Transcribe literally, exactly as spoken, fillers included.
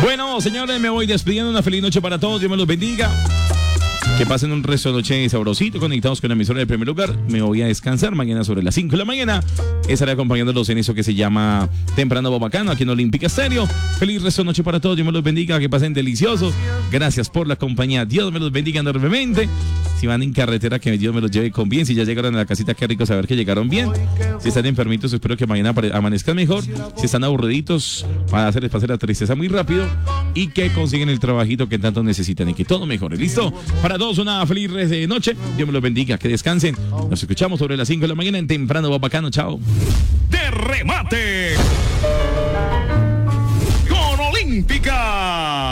Bueno, señores, me voy despidiendo. Una feliz noche para todos. Dios me los bendiga. Que pasen un resto de noche sabrosito, conectados con la emisora del primer lugar. Me voy a descansar mañana sobre las cinco de la mañana. Estaré acompañándolos en eso que se llama Temprano Bobacano, aquí en Olímpica Estéreo. Feliz resto de noche para todos. Dios me los bendiga. Que pasen deliciosos. Gracias por la compañía. Dios me los bendiga enormemente. Si van en carretera, que Dios me los lleve con bien. Si ya llegaron a la casita, qué rico saber que llegaron bien. Si están enfermitos, espero que mañana amanezcan mejor. Si están aburriditos, para hacerles pasar la tristeza muy rápido. Y que consiguen el trabajito que tanto necesitan y que todo mejore. ¿Listo? Para todos una feliz noche. Dios me los bendiga. Que descansen. Nos escuchamos sobre las cinco de la mañana en Temprano Bobacano. Chao. De remate con Olímpica.